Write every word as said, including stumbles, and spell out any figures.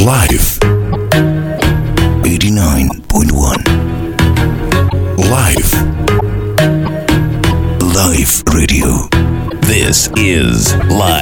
Live eighty-nine point one. Live. Live Radio. This is Live.